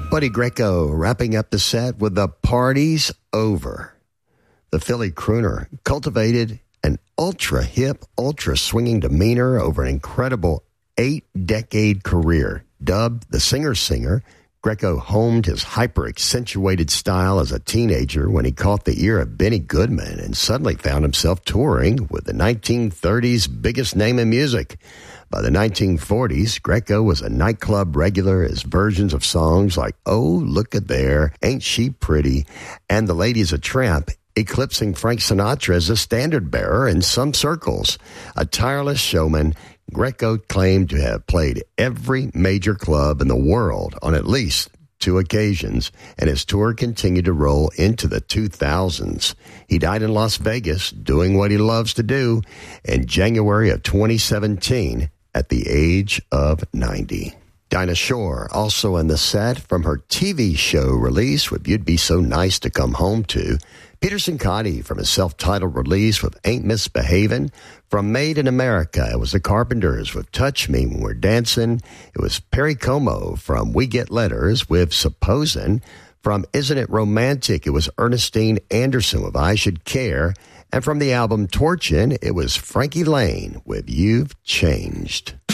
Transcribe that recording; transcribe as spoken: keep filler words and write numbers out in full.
Buddy Greco wrapping up the set with The Party's Over. The Philly crooner cultivated an ultra-hip, ultra-swinging demeanor over an incredible eight-decade career. Dubbed the Singer-Singer, Greco homed his hyper-accentuated style as a teenager when he caught the ear of Benny Goodman and suddenly found himself touring with the nineteen thirties biggest name in music. By the nineteen forties, Greco was a nightclub regular as versions of songs like Oh, Look at There, Ain't She Pretty, and The Lady's a Tramp, eclipsing Frank Sinatra as a standard-bearer in some circles. A tireless showman, Greco claimed to have played every major club in the world on at least two occasions, and his tour continued to roll into the two thousands. He died in Las Vegas doing what he loves to do in January of twenty seventeen at the age of ninety. Dinah Shore, also in the set from her T V show release with You'd Be So Nice to Come Home To. Peter Cincotti from his self-titled release with Ain't Misbehavin'. From Made in America, it was the Carpenters with Touch Me When We're Dancin'. It was Perry Como from We Get Letters with Supposin'. From Isn't It Romantic, it was Ernestine Anderson with I Should Care. And from the album Torchin', it was Frankie Lane with You've Changed.